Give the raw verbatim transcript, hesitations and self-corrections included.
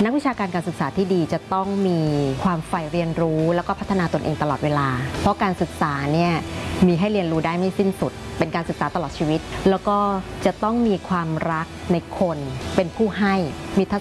นักวิชาการการศึกษาที่ดีจะต้องมีความใฝ่เรียนรู้แล้วก็พัฒนาตนเองตลอดเวลาเพราะการศึกษาเนี่ยมีให้เรียนรู้ได้ไม่สิ้นสุดเป็นการศึกษาตลอดชีวิตแล้วก็จะต้องมีความรักในคนเป็นผู้ให้มีทั